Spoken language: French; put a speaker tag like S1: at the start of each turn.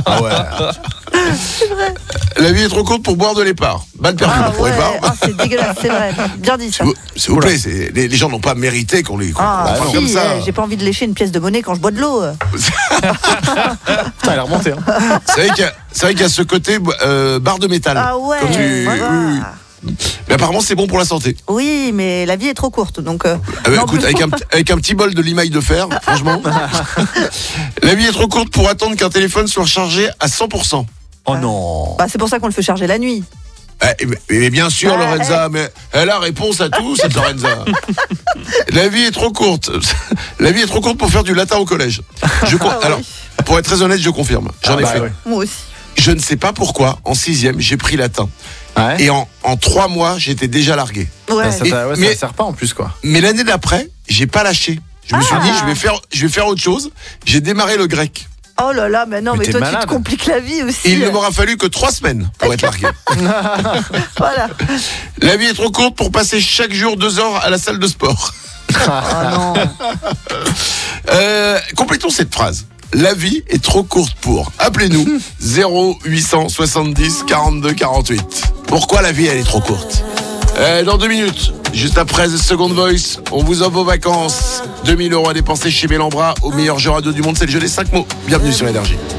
S1: Ah ouais.
S2: C'est vrai.
S1: La vie est trop courte pour boire de l'épar. Balle perdue pour l'épar.
S2: C'est dégueulasse, c'est vrai. Bien dit ça.
S1: S'il vous plaît, les gens n'ont pas mérité qu'on les parle
S2: si,
S1: comme ça.
S2: j'ai pas envie de lécher une pièce de monnaie quand je bois de l'eau.
S3: Putain, elle est remontée. Hein.
S1: C'est vrai qu'il y a ce côté barre de métal.
S2: Ah ouais.
S1: Quand
S2: Voilà.
S1: oui. Mais apparemment, c'est bon pour la santé.
S2: Oui, mais la vie est trop courte, donc.
S1: Écoute, avec un petit bol de limaille de fer, franchement. La vie est trop courte pour attendre qu'un téléphone soit chargé à 100%.
S3: Oh non.
S2: Bah, c'est pour ça qu'on le fait charger la nuit.
S1: Mais bien sûr, Lorenza, mais elle a réponse à tout, cette Lorenza. La vie est trop courte. La vie est trop courte pour faire du latin au collège. Alors, pour être très honnête, je confirme. J'en ai fait.
S3: Ouais.
S2: Moi aussi.
S1: Je ne sais pas pourquoi, en 6e, j'ai pris latin.
S3: Ouais.
S1: Et en 3 mois, j'étais déjà largué.
S2: Ouais.
S3: Ça sert pas en plus, quoi.
S1: Mais l'année d'après, j'ai pas lâché. Je me suis dit, je vais faire autre chose. J'ai démarré le grec.
S2: Oh là là, mais non, mais
S3: t'es
S2: toi
S3: malade.
S2: tu te compliques la vie aussi.
S1: Et il ne m'aura fallu que 3 semaines pour être largué.
S2: Voilà.
S1: La vie est trop courte pour passer chaque jour 2 heures à la salle de sport.
S2: Oh non.
S1: Complétons cette phrase. La vie est trop courte pour. Appelez-nous 0870 42 48. Pourquoi la vie elle est trop courte? Dans 2 minutes, juste après The Second Voice, on vous offre vos vacances. 2000 € à dépenser chez Mélambra, au meilleur jeu radio du monde, c'est le jeu des 5 mots. Bienvenue sur Énergie.